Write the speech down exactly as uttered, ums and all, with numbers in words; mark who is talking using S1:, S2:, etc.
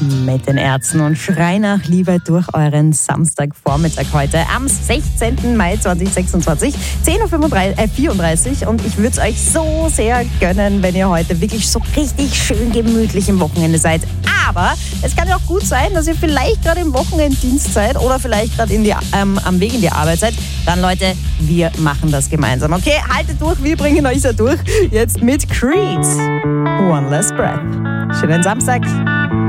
S1: mit den Ärzten und Schrei nach Liebe durch euren Samstagvormittag heute am sechzehnten Mai zweitausendsechsundzwanzig, zehn Uhr vierunddreißig, und ich würde es euch so sehr gönnen, wenn ihr heute wirklich so richtig schön gemütlich im Wochenende seid. Aber es kann ja auch gut sein, dass ihr vielleicht gerade im Wochenenddienst seid oder vielleicht gerade in die, ähm, am Weg in die Arbeit seid. Dann Leute, wir machen das gemeinsam. Okay, haltet durch, wir bringen euch ja durch. Jetzt mit Creed. One Less Breath. Schönen Samstag.